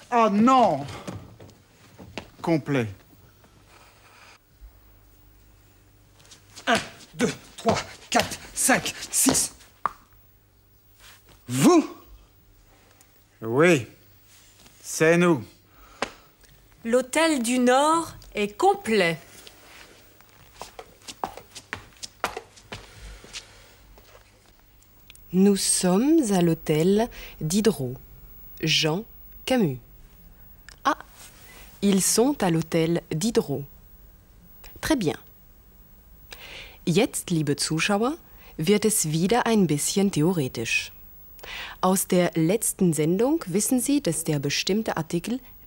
Ah non! Complet. 1, 2, 3, 4, 5, 6. Vous? Oui, c'est nous. L'hôtel du Nord est complet. Nous sommes à l'hôtel Diderot. Jean Camus. Ah, ils sont à l'hôtel Diderot. Très bien. Jetzt, liebe Zuschauer, wird es wieder ein bisschen theoretisch. Aus der letzten Sendung wissen Sie, dass der bestimmte Artikel